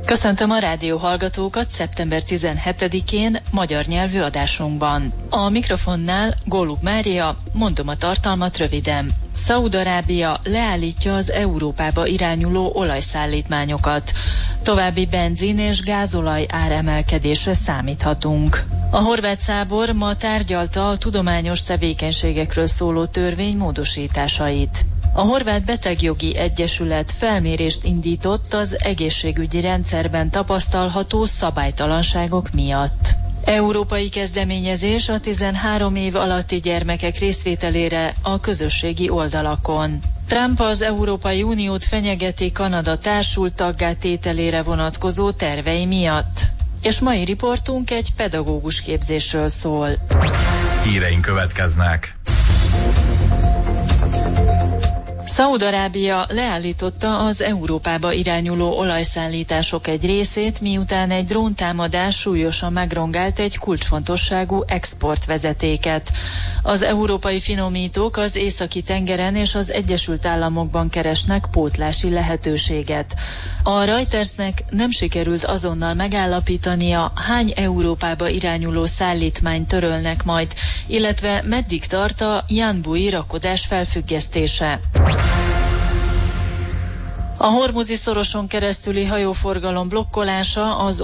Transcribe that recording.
Köszöntöm a rádió hallgatókat szeptember 17-én magyar nyelvű adásunkban. A mikrofonnál Gólub Mária, mondom a tartalmat röviden. Szaúd-Arábia leállítja az Európába irányuló olajszállítmányokat. További benzin és gázolaj áremelkedésre számíthatunk. A horvát szábor ma tárgyalta a tudományos tevékenységekről szóló törvény módosításait. A Horvát Betegjogi Egyesület felmérést indított az egészségügyi rendszerben tapasztalható szabálytalanságok miatt. Európai kezdeményezés a 13 év alatti gyermekek részvételére a közösségi oldalakon. Trump az Európai Uniót fenyegeti Kanada társult taggá tételére vonatkozó tervei miatt. És mai riportunk egy pedagógus képzésről szól. Híreink következnek. Szaúd-Arábia leállította az Európába irányuló olajszállítások egy részét, miután egy dróntámadás súlyosan megrongált egy kulcsfontosságú exportvezetéket. Az európai finomítók az Északi-tengeren és az Egyesült Államokban keresnek pótlási lehetőséget. A Reutersnek nem sikerült azonnal megállapítania, hány Európába irányuló szállítmányt törölnek majd, illetve meddig tart a Janbui rakodás felfüggesztése. A Hormuzi szoroson keresztüli hajóforgalom blokkolása az